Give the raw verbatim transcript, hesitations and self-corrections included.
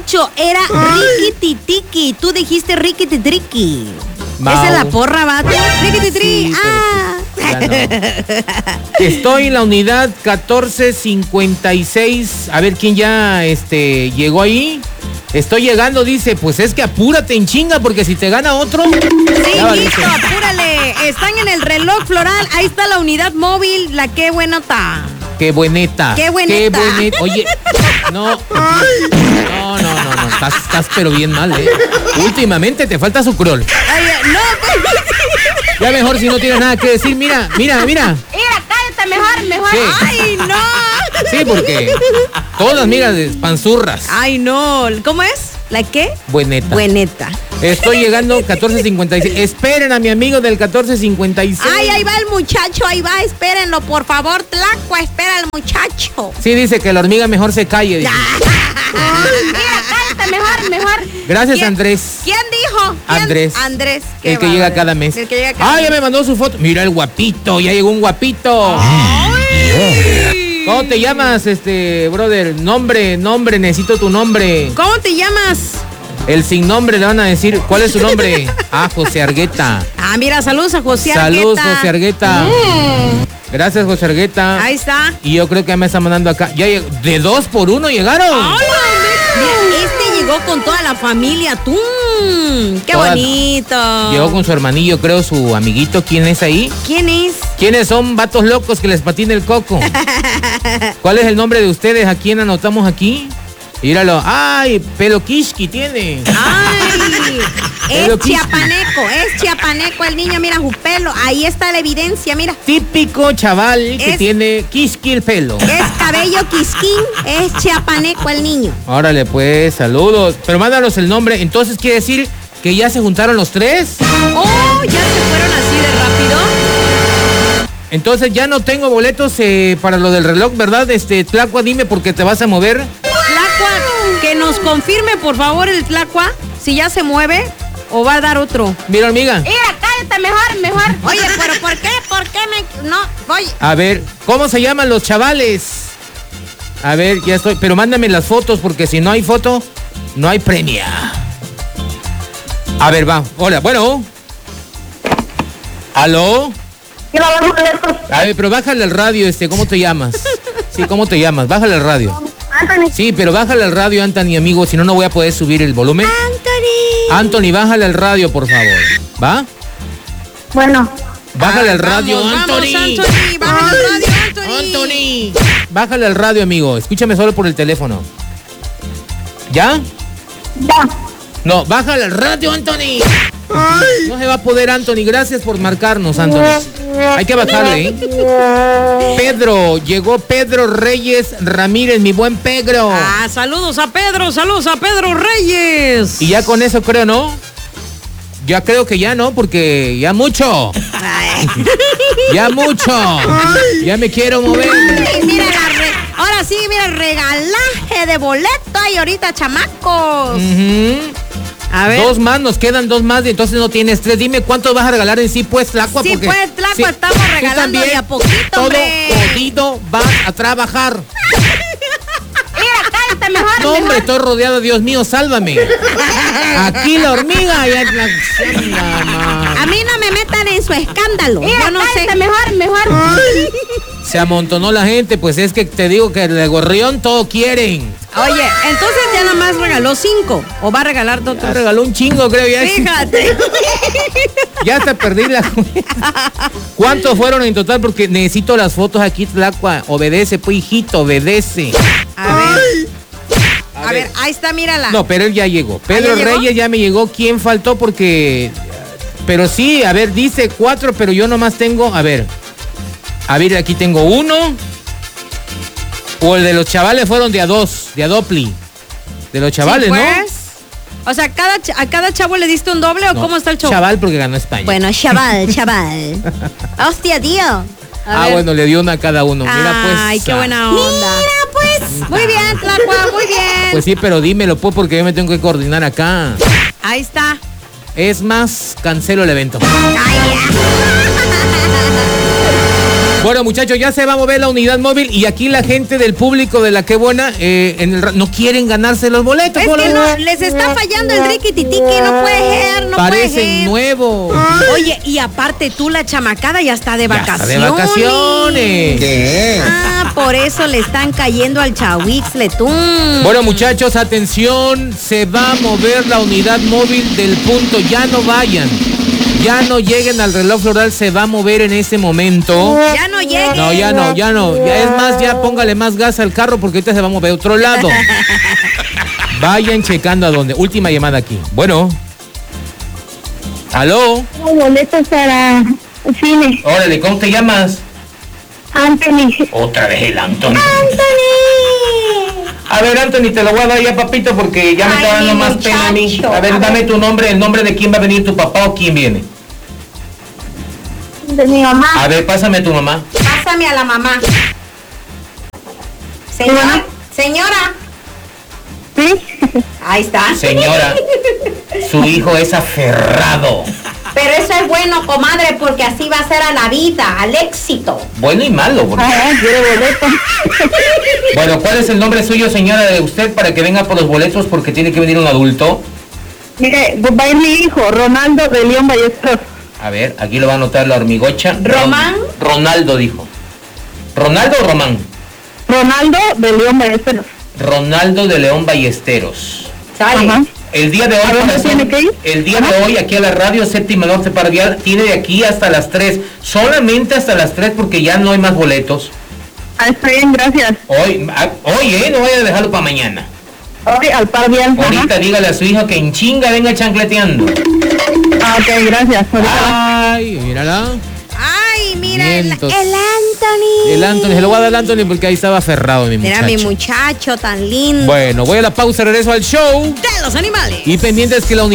muchacho, era Riquititiki. Tú dijiste Riquititriqui. Mau. Esa es la porra, vato. Riquititri. Sí, ah. Ya no. Estoy en la unidad catorce cincuenta y seis. A ver quién ya este, llegó ahí. Estoy llegando, dice. Pues es que apúrate en chinga, porque si te gana otro. Sí, listo, apúrale. Están en el reloj floral. Ahí está la unidad móvil. La que buena está. Qué bueneta. Qué bueneta. Qué bueneta. Oye, no. No, no, no, no. Estás, estás pero bien mal, ¿eh? Últimamente te falta su crol. Ay, no. Ya mejor si no tienes nada que decir. Mira, mira, mira. Mira, cállate mejor, mejor. ¿Qué? Ay, no. Sí, porque todas, mira, panzurras. Ay, no. ¿Cómo es? ¿La qué? Bueneta. Bueneta. Estoy llegando catorce cincuenta y seis. Esperen a mi amigo del catorce cincuenta y seis. Ay, ahí va el muchacho, ahí va, espérenlo, por favor, Tlacua, espera al muchacho. Sí, dice que la hormiga mejor se calle. Dice. Mira, cállate, mejor, mejor. Gracias, ¿Quién- Andrés. ¿Quién dijo? ¿Quién? Andrés. Andrés. qué El que bárbaro. llega cada mes. El que llega cada Ah, ya mes. me mandó su foto. Mira el guapito, ya llegó un guapito. Ay. ¿Cómo te llamas, este, brother? Nombre, nombre, necesito tu nombre. ¿Cómo te llamas? El sin nombre le van a decir, ¿cuál es su nombre? Ah, José Argueta. Ah, mira, saludos a José Saludos, Argueta. José Argueta. Mm. Gracias, José Argueta. Ahí está. Y yo creo que ya me está mandando acá. Ya llegó. De dos por uno llegaron. Mira, este llegó con toda la familia, tú. Qué Toda- bonito. Llegó con su hermanillo, creo, su amiguito. ¿Quién es ahí? ¿Quién es? ¿Quiénes son vatos locos que les patina el coco? ¿Cuál es el nombre de ustedes? ¿A quién anotamos aquí? Míralo. ¡Ay! Pelo Kishki tiene. Ay, Pero es qué- chiapaneco, es chiapaneco el niño, mira su pelo, ahí está la evidencia, mira. Típico chaval que Es- tiene Kishki el pelo. Es cabello quisquín, es chiapaneco el niño. Órale, pues, saludos. Pero mándanos el nombre. Entonces, ¿quiere decir que ya se juntaron los tres? Oh, ya se fueron así de rápido. Entonces, ya no tengo boletos eh, para lo del reloj, ¿verdad? Este, Tlacua, dime porque te vas a mover. Tlacua, que nos confirme por favor el Tlacua, si ya se mueve o va a dar otro. Mira, hormiga. Mira, cállate mejor, mejor. Oye, pero ¿por qué? ¿Por qué me...? No, voy. A ver, ¿cómo se llaman los chavales? A ver, ya estoy. Pero mándame las fotos porque si no hay foto, no hay premia. A ver, va. Hola, bueno. ¿Aló? A ver, pero bájale al radio, este, ¿cómo te llamas? Sí, ¿cómo te llamas? Bájale al radio. Anthony. Sí, pero bájale al radio, Anthony, amigo, si no, no voy a poder subir el volumen. Anthony. Anthony, bájale al radio, por favor. ¿Va? Bueno, Bájale Ah, al radio, vamos, Anthony. Vamos, Anthony, bájale al radio, Anthony. Anthony. Bájale al radio, amigo. Escúchame solo por el teléfono. ¿Ya? ya. No, bájale al radio, Anthony. No se va a poder, Anthony. Gracias por marcarnos, Anthony. Hay que bajarle, ¿eh? Pedro, llegó Pedro Reyes Ramírez, mi buen Pedro. Ah, saludos a Pedro, saludos a Pedro Reyes. Y ya con eso creo, ¿no? Ya creo que ya no, porque ya mucho. Ay. Ya mucho. Ya me quiero mover. Ay, mira la re- Ahora sí, mira el regalaje de boleto ahí ahorita, chamacos. Ujú. A ver. Dos más, nos quedan dos más y entonces no tienes tres. Dime cuántos vas a regalar en sí, pues, Tlacua. Sí, porque pues, Tlacua, sí, estamos tú regalando también, de a poquito, todo hombre. jodido vas a trabajar. Mira, cállate mejor. No, hombre, estoy rodeado, Dios mío, sálvame. Aquí la hormiga. Ya, la, la- A mí no me metan en su escándalo. Mira, Yo no sé. cállate mejor, mejor. Se amontonó la gente, pues es que te digo que el gorrión todo quieren. Oye, entonces ya nada más regaló cinco. ¿O va a regalar Ya otros? regaló un chingo, creo. Ya, Fíjate. ya te perdí la cuenta. ¿Cuántos fueron en total? Porque necesito las fotos aquí, Tlacua. Obedece, pues, hijito, obedece. A ver. A ver, ahí está, mírala. No, pero él ya llegó. Pedro ¿Ah, ya llegó? Reyes ya me llegó. ¿Quién faltó? Porque... Pero sí, a ver, dice cuatro, pero yo nomás tengo... A ver. A ver, aquí tengo uno. O el de los chavales fueron de a dos, de a dopli. De los chavales, Sí, pues. O sea, cada, ch- ¿a cada chavo le diste un doble o ¿no? cómo está el show? Chaval porque ganó España. Bueno, chaval, chaval. Hostia, tío. A ah, ver. bueno, le dio una a cada uno. Mira, pues. Ay, qué ah, buena onda. Mira, pues. Muy bien, Tlacua, muy bien. Pues sí, pero dímelo, pues, porque yo me tengo que coordinar acá. Ahí está. Es más, cancelo el evento. Ay, ya. Bueno, muchachos, ya se va a mover la unidad móvil y aquí la gente del público de la Qué Buena eh, en el, no quieren ganarse los boletos. Es que no, les está fallando el Ricky Titiqui, no puede ser, no puede Parecen ser. nuevos. Oye, y aparte tú, la chamacada ya está de Ya vacaciones. está de vacaciones. ¿Qué? Ah, por eso le están cayendo al Chawixletún. Bueno, muchachos, atención, se va a mover la unidad móvil del punto. Ya no vayan, ya no lleguen al reloj floral, se va a mover en ese momento. Ya no llegue. No, ya no, ya no. Ya es más, ya póngale más gas al carro porque ahorita se va a mover a otro lado. Vayan checando a dónde. Última llamada aquí. Bueno. ¿Aló? Boletos para el cine. Órale, ¿cómo te llamas? Anthony. Otra vez el Anthony. ¡Anthony! A ver, Anthony, te lo voy a dar ya, papito, porque ya me Ay, está dando mi más pena a mí. muchacho. A ver, A dame ver. tu nombre, el nombre de quién va a venir, tu papá o quién viene. De mi mamá. A ver, pásame a tu mamá. Pásame a la mamá. Señora, señora. ¿Sí? Ahí está. Señora, su hijo es aferrado. Pero eso es bueno, comadre, porque así va a ser a la vida, al éxito. Bueno y malo. Porque... Ah, quiero boletos. Bueno, ¿cuál es el nombre suyo, señora, de usted para que venga por los boletos porque tiene que venir un adulto? Mire, va a ir mi hijo, Ronaldo de León Ballesteros. A ver, aquí lo va a anotar la hormigocha. ¿Román? Ron- Ronaldo dijo. ¿Ronaldo o Román? Ronaldo de León Ballesteros. Ronaldo de León Ballesteros. Sale. Ajá. El día de hoy, ¿A dónde corazón, tiene que ir? el día de hoy aquí a la radio Séptima Norte Parvial tiene de aquí hasta las tres, solamente hasta las tres porque ya no hay más boletos. Ah, está bien, gracias. Hoy, ah, hoy, eh, no vaya a dejarlo para mañana. Hoy al par bien. Ahorita dígale a su hijo que en chinga venga chancleteando. Ah, ok, gracias. Ahorita. Ay, mírala. Ay, mira, el, el Vientos. Anthony. El Anthony, se lo voy a dar al Anthony porque ahí estaba aferrado mi Mira muchacho. mi muchacho tan lindo. Bueno, voy a la pausa, regreso al show. De los animales. Y pendientes que la unidad